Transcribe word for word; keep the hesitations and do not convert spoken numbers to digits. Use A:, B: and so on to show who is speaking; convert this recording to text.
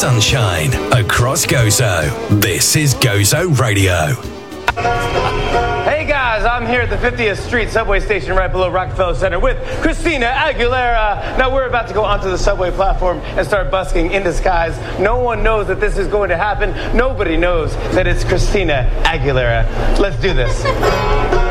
A: sunshine across Gozo. This is Gozo Radio.
B: Hey guys, I'm here at the fiftieth Street subway station right below Rockefeller Center with Christina Aguilera. Now we're about to go onto the subway platform and start busking in disguise. No one knows that this is going to happen. Nobody knows that it's Christina Aguilera. Let's do this.